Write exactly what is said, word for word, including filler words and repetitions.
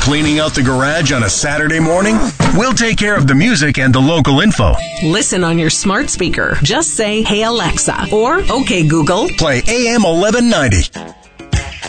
Cleaning out the garage on a Saturday morning? We'll take care of the music and the local info. Listen on your smart speaker. Just say, "Hey Alexa," or "Okay Google, play A M eleven ninety.